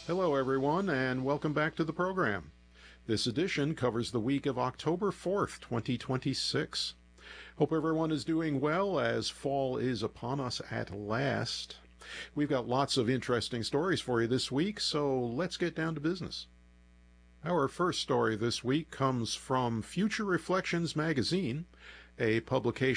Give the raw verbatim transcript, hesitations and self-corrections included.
Hello, everyone, and welcome back to the program. This edition covers the week of October fourth, twenty twenty-six. Hope everyone is doing well as fall is upon us at last. We've got lots of interesting stories for you this week, so let's get down to business. Our first story this week comes from Future Reflections magazine, a publication